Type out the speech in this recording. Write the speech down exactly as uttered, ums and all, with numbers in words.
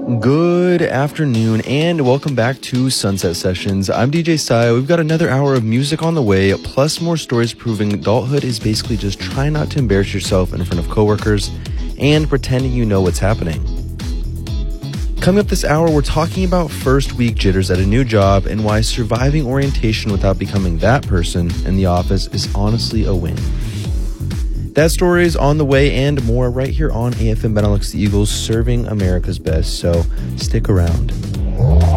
Good afternoon and welcome back to Sunset Sessions. I'm D J Style. We've got another hour of music on the way, plus more stories proving adulthood is basically just trying not to embarrass yourself in front of coworkers and pretending you know what's happening. Coming up this hour, we're talking about first week jitters at a new job and why surviving orientation without becoming that person in the office is honestly a win. That story is on the way and more right here on A F M Benelux, the Eagles, serving America's best, so stick around.